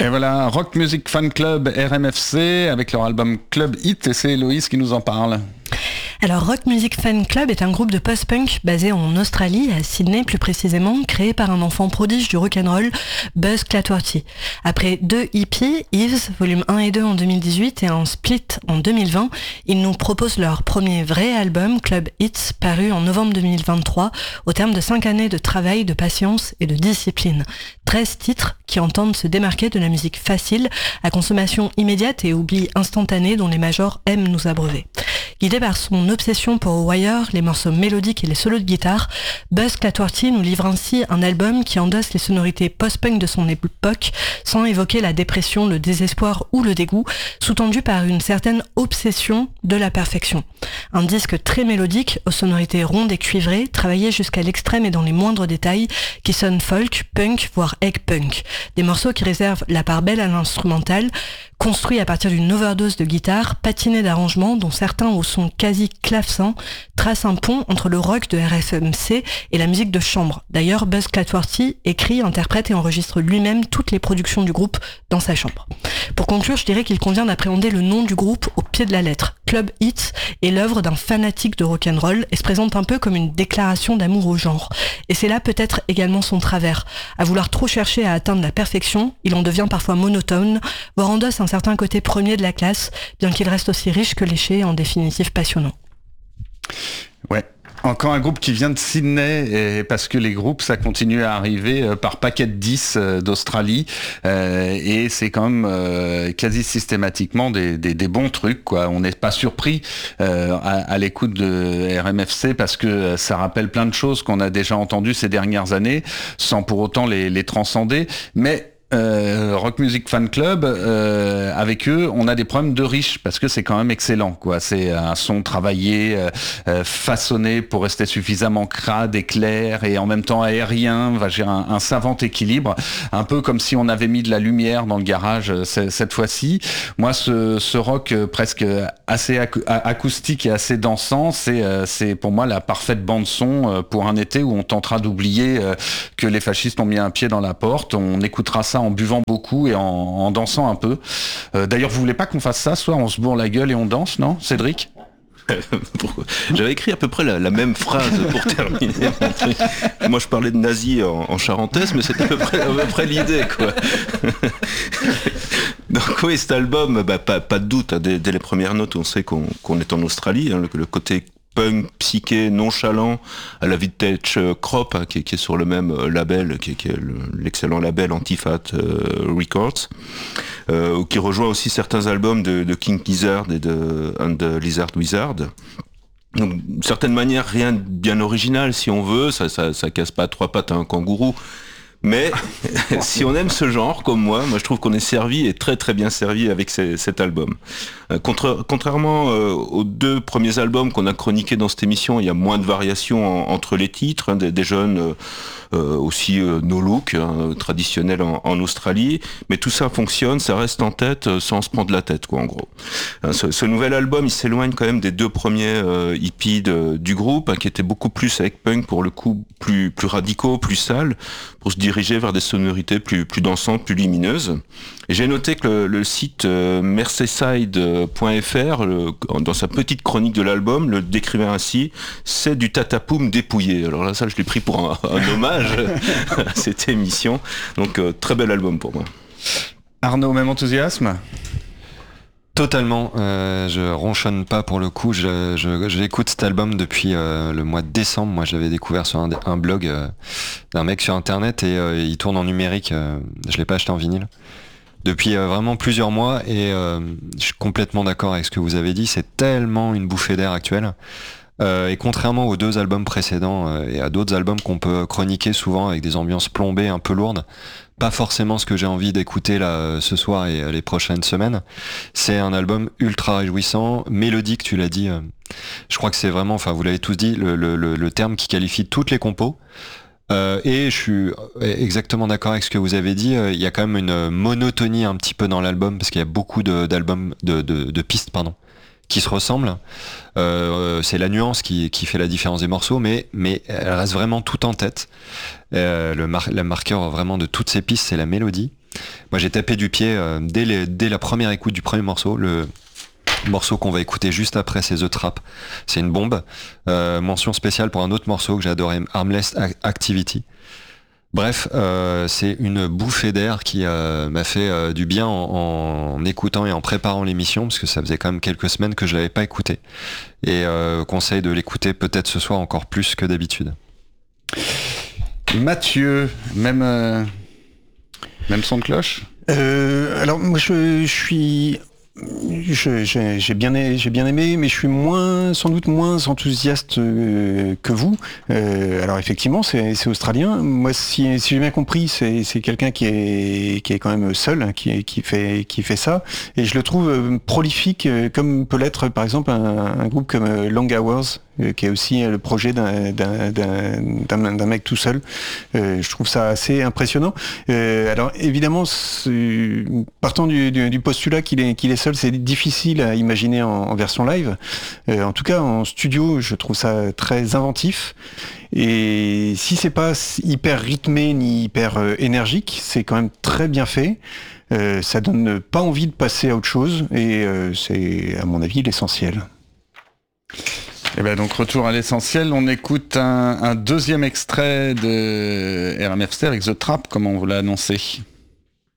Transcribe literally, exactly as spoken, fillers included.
Et voilà, Rock Music Fan Club R M F C avec leur album Club Hit, et c'est Héloïse qui nous en parle. Alors Rock Music Fan Club est un groupe de post-punk basé en Australie, à Sydney plus précisément, créé par un enfant prodige du rock'n'roll, Buzz Clatworthy. Après deux E P, Eves, volume un et deux en deux mille dix-huit et un split en deux mille vingt, ils nous proposent leur premier vrai album, Club Hits, paru en novembre deux mille vingt-trois, au terme de cinq années de travail, de patience et de discipline. treize titres qui entendent se démarquer de la musique facile, à consommation immédiate et oubli instantané dont les majors aiment nous abreuver. Guidé par son obsession pour Wire, les morceaux mélodiques et les solos de guitare, Buzz Clatworthy nous livre ainsi un album qui endosse les sonorités post-punk de son époque, sans évoquer la dépression, le désespoir ou le dégoût, sous-tendu par une certaine obsession de la perfection. Un disque très mélodique, aux sonorités rondes et cuivrées, travaillé jusqu'à l'extrême et dans les moindres détails, qui sonne folk, punk, voire egg punk. Des morceaux qui réservent la part belle à l'instrumental, construit à partir d'une overdose de guitare, patinée d'arrangements dont certains au son quasi clavecin tracent un pont entre le rock de R F M C et la musique de chambre. D'ailleurs, Buzz Clatworthy écrit, interprète et enregistre lui-même toutes les productions du groupe dans sa chambre. Pour conclure, je dirais qu'il convient d'appréhender le nom du groupe au pied de la lettre. Club Hits est l'œuvre d'un fanatique de rock'n'roll et se présente un peu comme une déclaration d'amour au genre. Et c'est là peut-être également son travers. À vouloir trop chercher à atteindre la perfection, il en devient parfois monotone, voire endosse un certain côté premier de la classe, bien qu'il reste aussi riche que léché et en définitive passionnant. Ouais. Encore un groupe qui vient de Sydney, et parce que les groupes, ça continue à arriver par paquet de dix d'Australie, euh, et c'est quand même euh, quasi systématiquement des, des, des bons trucs, quoi. On n'est pas surpris euh, à, à l'écoute de R M F C parce que ça rappelle plein de choses qu'on a déjà entendues ces dernières années, sans pour autant les, les transcender, mais Euh, Rock Music Fan Club, euh, avec eux, on a des problèmes de riches parce que c'est quand même excellent, quoi. C'est un son travaillé, euh, façonné pour rester suffisamment crade et clair et en même temps aérien. Va gérer un, un savant équilibre, un peu comme si on avait mis de la lumière dans le garage c- cette fois-ci. Moi, ce, ce rock presque assez ac- acoustique et assez dansant, c'est, euh, c'est pour moi la parfaite bande son pour un été où on tentera d'oublier euh, que les fascistes ont mis un pied dans la porte. On écoutera ça en buvant beaucoup et en, en dansant un peu. Euh, d'ailleurs, vous voulez pas qu'on fasse ça, soit on se bourre la gueule et on danse, non, Cédric ? Pourquoi ? J'avais écrit à peu près la, la même phrase pour terminer mon truc. Moi, je parlais de nazis en, en charentaise, mais c'était à peu près, à peu près l'idée, quoi. Donc oui, cet album, bah, pas, pas de doute, hein, dès, dès les premières notes, on sait qu'on, qu'on est en Australie, hein, le, le côté punk, psyché, nonchalant, à la Vintage Crop, hein, qui, qui est sur le même label, qui, qui est le, l'excellent label Antifat euh, Records, euh, qui rejoint aussi certains albums de, de King Gizzard et de And the Lizard Wizard. Donc, d'une certaine manière, rien de bien original, si on veut, ça, ça, ça casse pas trois pattes à un kangourou. Mais si on aime ce genre, comme moi, moi je trouve qu'on est servi et très très bien servi avec ces, cet album. Euh, contre, contrairement euh, aux deux premiers albums qu'on a chroniqués dans cette émission, il y a moins de variations en, entre les titres, hein, des, des jeunes euh, euh, aussi euh, no look, hein, traditionnels en, en Australie, mais tout ça fonctionne, ça reste en tête euh, sans se prendre la tête, quoi, en gros. Euh, ce, ce nouvel album, il s'éloigne quand même des deux premiers euh, E P de, du groupe, hein, qui étaient beaucoup plus avec punk, pour le coup, plus, plus radicaux, plus sales, pour se diriger vers des sonorités plus, plus dansantes, plus lumineuses. Et j'ai noté que le, le site euh, merseyside point f r, le, dans sa petite chronique de l'album, le décrivait ainsi: c'est du tatapoum dépouillé. Alors là, ça, je l'ai pris pour un, un hommage à cette émission. Donc, euh, très bel album pour moi. Arnaud, même enthousiasme ? Totalement, euh, je ronchonne pas pour le coup, je, je, j'écoute cet album depuis euh, le mois de décembre. Moi je l'avais découvert sur un, un blog euh, d'un mec sur internet et euh, il tourne en numérique, euh, je l'ai pas acheté en vinyle. Depuis euh, vraiment plusieurs mois et euh, je suis complètement d'accord avec ce que vous avez dit, c'est tellement une bouffée d'air actuelle. Euh, et contrairement aux deux albums précédents euh, et à d'autres albums qu'on peut chroniquer souvent avec des ambiances plombées un peu lourdes, pas forcément ce que j'ai envie d'écouter là ce soir et les prochaines semaines. C'est un album ultra réjouissant, mélodique, tu l'as dit. Euh, je crois que c'est vraiment, enfin vous l'avez tous dit, le, le, le terme qui qualifie toutes les compos. Euh, et je suis exactement d'accord avec ce que vous avez dit. Il y a quand même une monotonie un petit peu dans l'album parce qu'il y a beaucoup de, d'albums, de, de, de pistes, pardon, qui se ressemblent. Euh, c'est la nuance qui, qui fait la différence des morceaux, mais, mais elle reste vraiment tout en tête. Euh, le, mar- le marqueur vraiment de toutes ces pistes, c'est la mélodie. moi j'ai tapé du pied euh, dès, les, dès la première écoute du premier morceau. Le morceau qu'on va écouter juste après, c'est The Trap. C'est une bombe. Euh, mention spéciale pour un autre morceau que j'ai adoré, Armless Activity. Bref, euh, c'est une bouffée d'air qui euh, m'a fait euh, du bien en, en écoutant et en préparant l'émission, parce que ça faisait quand même quelques semaines que je l'avais pas écouté. Et euh, conseille de l'écouter peut-être ce soir encore plus que d'habitude. Mathieu, même, euh, même son de cloche euh, Alors moi je, je suis... Je, j'ai, j'ai, bien, j'ai bien aimé, mais je suis moins, sans doute moins enthousiaste euh, que vous. Euh, alors effectivement, c'est, c'est australien. Moi, si, si j'ai bien compris, c'est, c'est quelqu'un qui est, qui est quand même seul, hein, qui, qui fait, qui fait ça. Et je le trouve euh, prolifique, euh, comme peut l'être par exemple un, un groupe comme euh, Long Hours, euh, qui est aussi euh, le projet d'un, d'un, d'un, d'un, d'un mec tout seul. Euh, je trouve ça assez impressionnant. Euh, alors évidemment, partant du, du, du postulat qu'il est, qu'il est seul, c'est difficile à imaginer en, en version live. Euh, en tout cas, en studio, je trouve ça très inventif. Et si c'est pas hyper rythmé ni hyper euh, énergique, c'est quand même très bien fait. Euh, ça donne pas envie de passer à autre chose. Et euh, c'est, à mon avis, l'essentiel. Et ben donc retour à l'essentiel, on écoute un, un deuxième extrait de R M F Ster avec The Trap, comme on vous l'a annoncé.